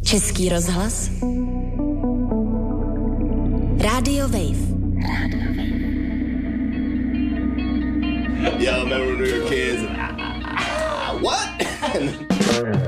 Český rozhlas. Radio Wave. Yo, remember when we were kids? What?